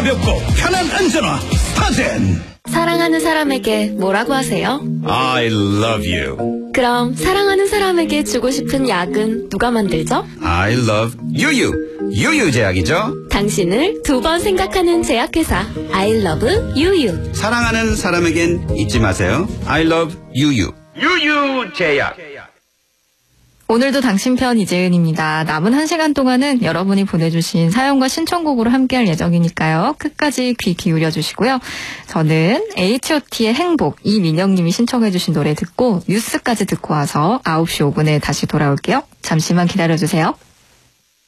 가볍고 편한 안전화 스타젠. 사랑하는 사람에게 뭐라고 하세요? I love you. 그럼 사랑하는 사람에게 주고 싶은 약은 누가 만들죠? I love 유유. 유유 제약이죠. 당신을 두 번 생각하는 제약회사 I love 유유. 사랑하는 사람에겐 잊지 마세요. I love 유유. 유유 제약. 오늘도 당신 편 이재은입니다. 남은 1시간 동안은 여러분이 보내주신 사연과 신청곡으로 함께할 예정이니까요. 끝까지 귀 기울여 주시고요. 저는 H.O.T의 행복, 이민영님이 신청해 주신 노래 듣고 뉴스까지 듣고 와서 9시 5분에 다시 돌아올게요. 잠시만 기다려주세요.